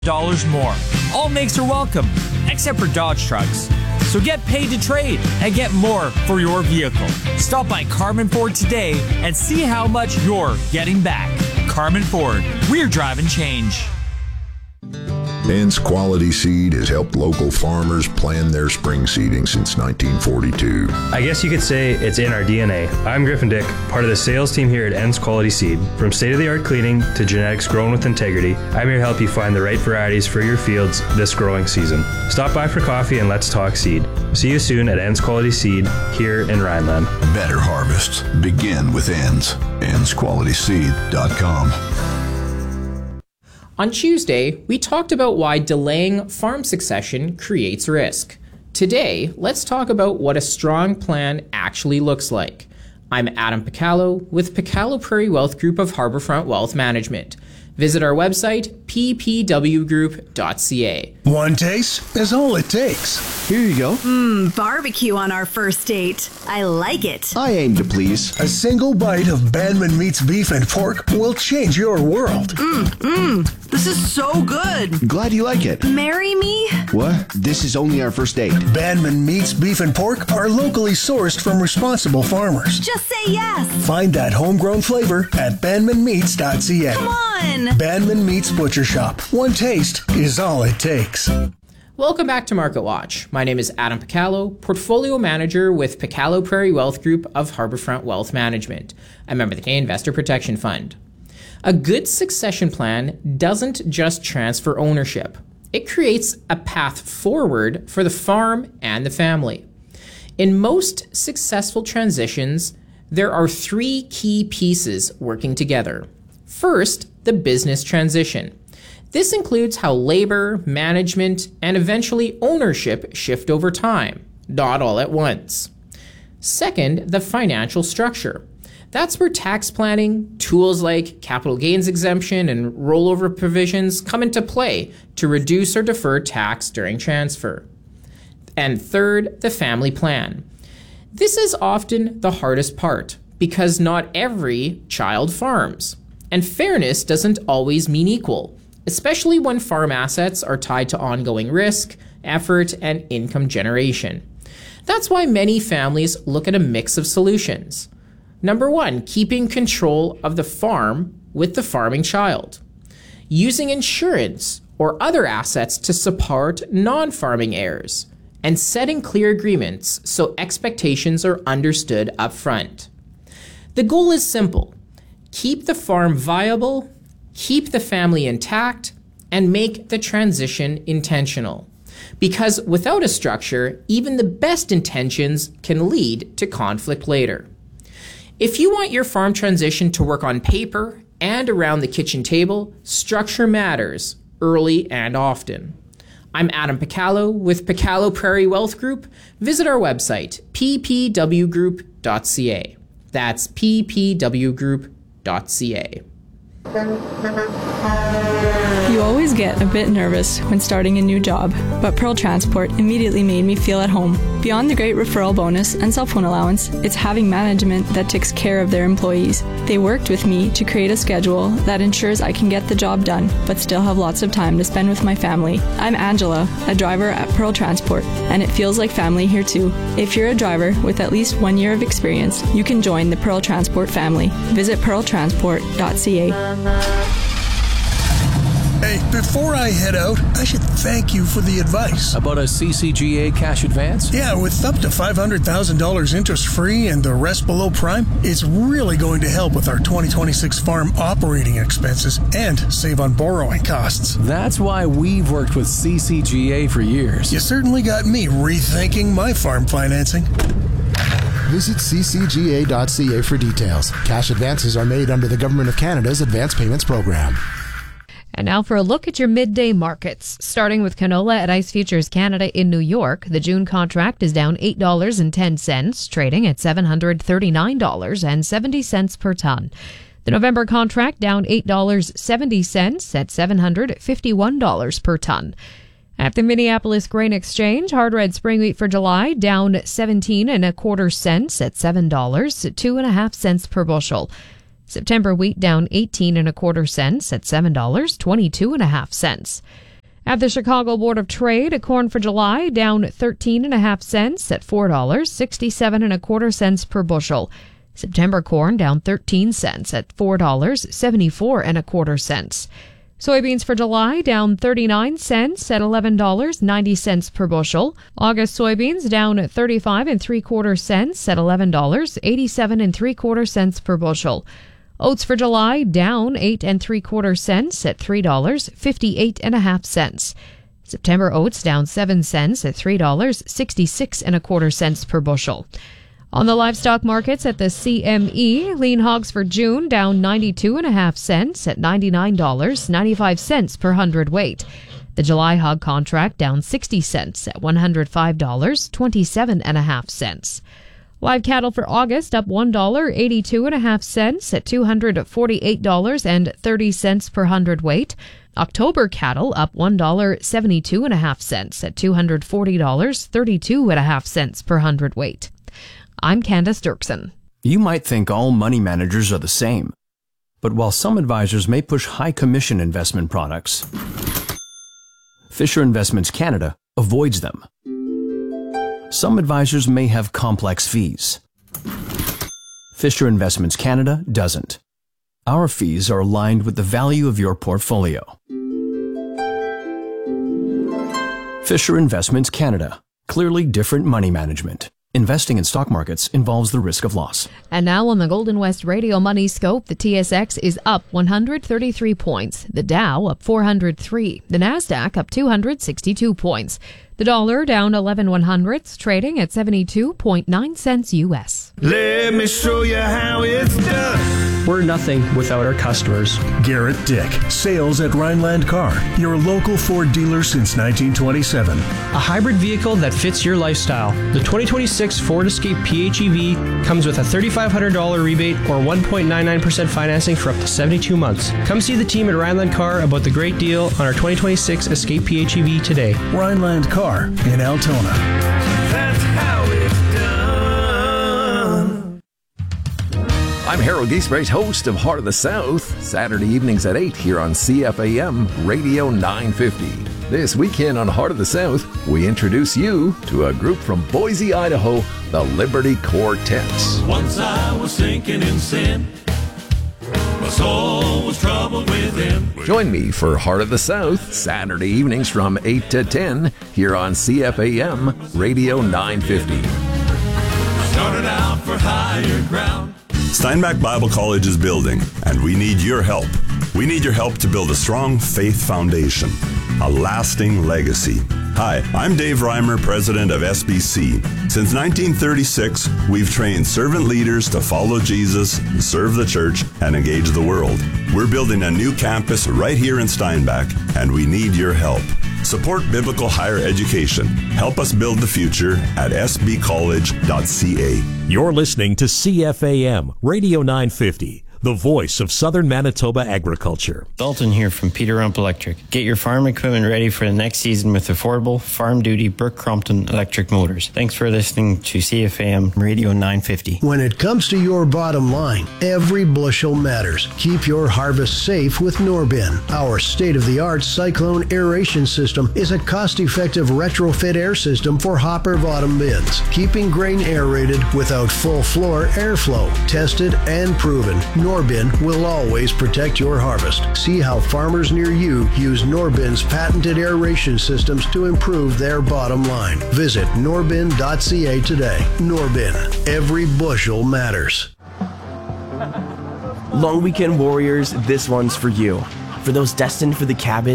more. All makes are welcome, except for Dodge trucks. So get paid to trade and get more for your vehicle. Stop by Carmen Ford today and see how much you're getting back. Carmen Ford, we're driving change. Ann's Quality Seed has helped local farmers plan their spring seeding since 1942. I guess you could say it's in our DNA. I'm Griffin Dick, part of the sales team here at Ann's Quality Seed. From state-of-the-art cleaning to genetics grown with integrity, I'm here to help you find the right varieties for your fields this growing season. Stop by for coffee and let's talk seed. See you soon at Ann's Quality Seed here in Rhineland. Better harvests begin with Ann's. Ann'sQualitySeed.com. On Tuesday, we talked about why delaying farm succession creates risk. Today, let's talk about what a strong plan actually looks like. I'm Adam Picallo with Picallo Prairie Wealth Group of Harbourfront Wealth Management. Visit our website, ppwgroup.ca. One taste is all it takes. Here you go. Barbecue on our first date. I like it. I aim to please. A single bite of Banman Meats beef and pork will change your world. This is so good. Glad you like it. Marry me? What? This is only our first date. Banman Meats beef and pork are locally sourced from responsible farmers. Just say yes. Find that homegrown flavor at banmanmeats.ca. Come on. Banman Meats Butcher Shop. One taste is all it takes. Welcome back to Market Watch. My name is Adam Picallo, Portfolio Manager with Picallo Prairie Wealth Group of Harbourfront Wealth Management, a member of the Canadian Investor Protection Fund. A good succession plan doesn't just transfer ownership. It creates a path forward for the farm and the family. In most successful transitions, there are three key pieces working together. First, the business transition. This includes how labor, management, and eventually ownership shift over time, not all at once. Second, the financial structure. That's where tax planning, tools like capital gains exemption and rollover provisions come into play to reduce or defer tax during transfer. And third, the family plan. This is often the hardest part because not every child farms. And fairness doesn't always mean equal, especially when farm assets are tied to ongoing risk, effort, and income generation. That's why many families look at a mix of solutions. Number one, keeping control of the farm with the farming child. Using insurance or other assets to support non-farming heirs. And setting clear agreements so expectations are understood up front. The goal is simple. Keep the farm viable, keep the family intact, and make the transition intentional. Because without a structure, even the best intentions can lead to conflict later. If you want your farm transition to work on paper and around the kitchen table, structure matters, early and often. I'm Adam Picallo with Picallo Prairie Wealth Group. Visit our website, ppwgroup.ca. That's ppwgroup.ca. You always get a bit nervous when starting a new job, but Pearl Transport immediately made me feel at home. Beyond the great referral bonus and cell phone allowance, it's having management that takes care of their employees. They worked with me to create a schedule that ensures I can get the job done, but still have lots of time to spend with my family. I'm Angela, a driver at Pearl Transport, and it feels like family here too. If you're a driver with at least 1 year of experience, you can join the Pearl Transport family. Visit pearltransport.ca. Hey, before I head out, I should thank you for the advice. About a CCGA cash advance? Yeah, with up to $500,000 interest-free and the rest below prime, it's really going to help with our 2026 farm operating expenses and save on borrowing costs. That's why we've worked with CCGA for years. You certainly got me rethinking my farm financing. Visit ccga.ca for details. Cash advances are made under the Government of Canada's Advance Payments Program. And now for a look at your midday markets. Starting with canola at Ice Futures Canada in New York, the June contract is down $8.10, trading at $739.70 per ton. The November contract down $8.70 at $751 per ton. At the Minneapolis Grain Exchange, hard red spring wheat for July down 17 1/4 cents at $7, 2.5 cents per bushel. September wheat down 18 1/4 cents at $7.22.5. At the Chicago Board of Trade, corn for July down 13.5 cents at $4.67 per bushel. September corn down 13 cents at $4.74. Soybeans for July down 39 cents at $11.90 per bushel. August soybeans down 35.75 cents at $11.87 per bushel. Oats for July down 8.75 cents at $3.58. September oats down 7 cents at $3.66 per bushel. On the livestock markets at the CME, lean hogs for June down 92.5 cents at $99.95 per hundredweight. The July hog contract down 60 cents at $105.27.5. Live cattle for August up $1.82.5 at $248.30 per hundredweight. October cattle up $1.72.5 at $240.32.5 per hundredweight. I'm Candace Dirksen. You might think all money managers are the same, but while some advisors may push high commission investment products, Fisher Investments Canada avoids them. Some advisors may have complex fees. Fisher Investments Canada doesn't. Our fees are aligned with the value of your portfolio. Fisher Investments Canada. Clearly different money management. Investing in stock markets involves the risk of loss. And now on the Golden West Radio Money Scope, the TSX is up 133 points. The Dow up 403. The Nasdaq up 262 points. The dollar down 11/100ths, trading at 72.9 cents U.S. Let me show you how it's done. We're nothing without our customers. Garrett Dick, sales at Rhineland Car, your local Ford dealer since 1927. A hybrid vehicle that fits your lifestyle. The 2026 Ford Escape PHEV comes with a $3,500 rebate or 1.99% financing for up to 72 months. Come see the team at Rhineland Car about the great deal on our 2026 Escape PHEV today. Rhineland Car in Altona. That's how it's done. I'm Harold Giesbrecht, host of Heart of the South, Saturday evenings at 8 here on CFAM Radio 950. This weekend on Heart of the South, we introduce you to a group from Boise, Idaho, the Liberty Quartets. Once I was sinking in sin, my soul was troubled within. Join me for Heart of the South, Saturday evenings from 8 to 10 here on CFAM Radio 950. Started out for higher ground. Steinbach Bible College is building, and we need your help. We need your help to build a strong faith foundation, a lasting legacy. Hi, I'm Dave Reimer, president of SBC. Since 1936, we've trained servant leaders to follow Jesus, serve the church, and engage the world. We're building a new campus right here in Steinbach, and we need your help. Support biblical higher education. Help us build the future at sbcollege.ca. You're listening to CFAM Radio 950. The voice of Southern Manitoba agriculture. Dalton here from Peter Rump Electric. Get your farm equipment ready for the next season with affordable, farm-duty Burke Crompton electric motors. Thanks for listening to CFAM Radio 950. When it comes to your bottom line, every bushel matters. Keep your harvest safe with Norbin. Our state-of-the-art cyclone aeration system is a cost-effective retrofit air system for hopper bottom bins, keeping grain aerated without full floor airflow. Tested and proven. Norbin will always protect your harvest. See how farmers near you use Norbin's patented aeration systems to improve their bottom line. Visit norbin.ca today. Norbin. Every bushel matters. Long weekend warriors, this one's for you. For those destined for the cabin